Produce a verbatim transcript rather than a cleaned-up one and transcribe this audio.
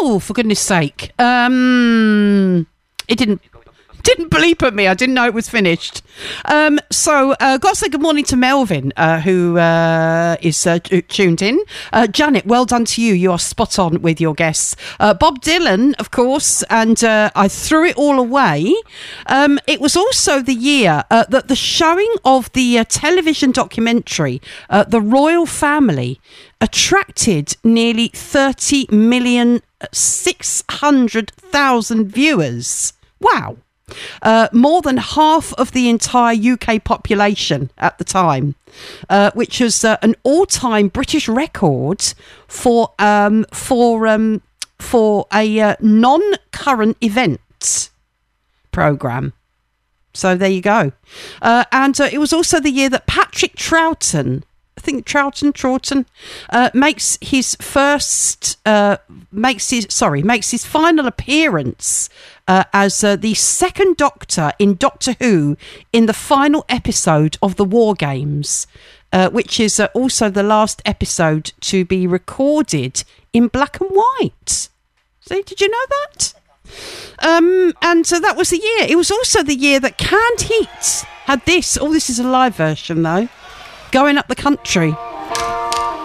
Oh, for goodness sake. Um, it didn't... Didn't bleep at me. I didn't know it was finished. Um, so, uh, got to say good morning to Melvin, uh, who uh, is uh, t- tuned in. Uh, Janet, well done to you. You are spot on with your guests. Uh, Bob Dylan, of course, and uh, I threw it all away. Um, it was also the year uh, that the showing of the uh, television documentary, uh, The Royal Family, attracted nearly thirty million six hundred thousand viewers. Wow. Uh, more than half of the entire U K population at the time, uh, which was uh, an all-time British record for um, for um, for a uh, non-current event programme. So there you go. Uh, and uh, it was also the year that Patrick Troughton, I think Troughton, Troughton, uh, makes his first, uh, makes his, sorry, makes his final appearance uh, as uh, the second Doctor in Doctor Who in the final episode of the War Games, uh, which is uh, also the last episode to be recorded in black and white. See, did you know that? Um, and so that was the year. It was also the year that Canned Heat had this. Oh, this is a live version though. Going Up the Country.